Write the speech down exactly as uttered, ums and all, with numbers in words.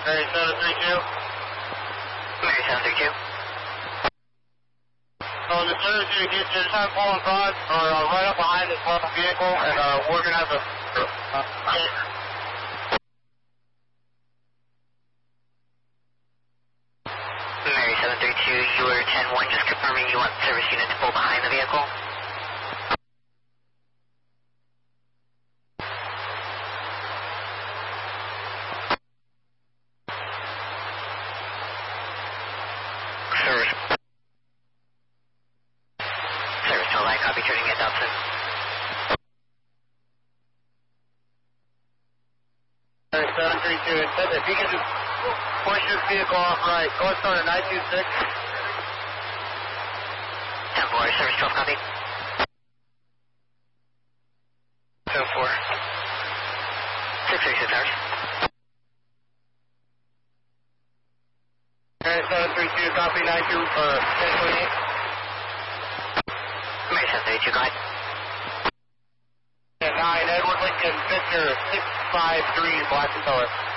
Mary seven three two. Mary seven three two. So the service you get to try to pull in front or uh, right up behind this one vehicle, and uh, we're going to have a... Uh, okay. Mary seven three two, you are ten one, just confirming you want service unit to pull behind the vehicle. Service. Service to light, copy, turning in Dobson. Mary seven three two, it said if you can just push this vehicle off right, go ahead start at nine two six. ten four, service twelve, copy. ten four. six three six hours. Mary seven three two, copy nine two, or ten twenty-eight. Mary seven three two, go ahead. nine, Edward Lincoln, Victor, six five three, black and color.